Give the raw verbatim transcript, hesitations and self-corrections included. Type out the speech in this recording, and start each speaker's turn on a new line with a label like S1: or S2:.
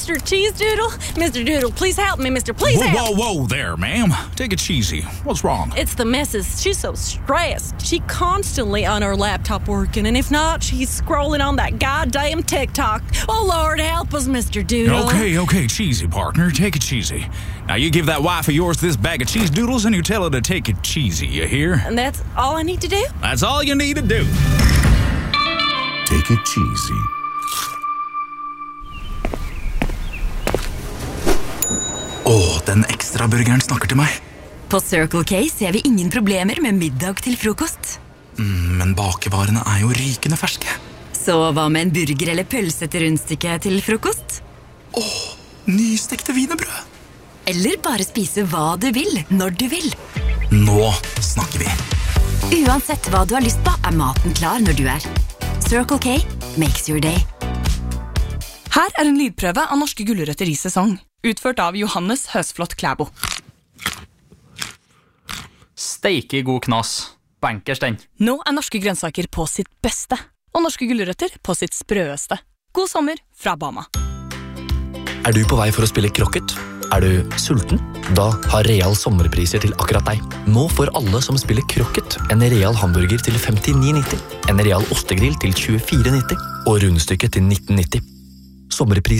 S1: Mister Cheese Doodle? Mister Doodle, please help me, Mister Please
S2: whoa,
S1: help.
S2: Whoa, whoa, there, ma'am. Take it cheesy. What's wrong?
S1: It's the missus. She's so stressed. She constantly on her laptop working, and if not, she's scrolling on that goddamn TikTok. Oh, Lord, help us, Mister Doodle.
S2: Okay, okay, cheesy, partner. Take it cheesy. Now, you give that wife of yours this bag of cheese doodles, and you tell her to take it cheesy, you hear?
S1: And that's all I need to do?
S2: That's all you need to do.
S3: Take it cheesy.
S2: Åh, den ekstra burgeren snakker til meg.
S4: På Circle K ser vi ingen problemer med middag til frokost.
S2: Mm, men bakevarene er jo rykende ferske.
S4: Så hva med en burger eller pølse til rundstykke til frokost?
S2: Åh, nystekte wienerbrød.
S4: Eller bare spise hva du vil, når du vil.
S2: Nå snakker vi.
S4: Uansett hva du har lyst på, er maten klar når du er. Circle K makes your day.
S5: Her er en lydprøve av norske gulrøtter i sesong, utført av Johannes Høsflot Klæbo.
S6: Steike god knas. Bankers den.
S5: Nå er norske grønnsaker på sitt beste, og norske gulrøtter på sitt sprøeste. God sommer fra Bama.
S7: Er du på vei for å spille krokket? Er du sulten? Da har Real sommerpriser til akkurat deg. Nå får alle som spiller krokket en Real hamburger til femtini nitti, en Real ostegrill til tjuefire nitti og rundstykke til nitten nitti. Sommerpris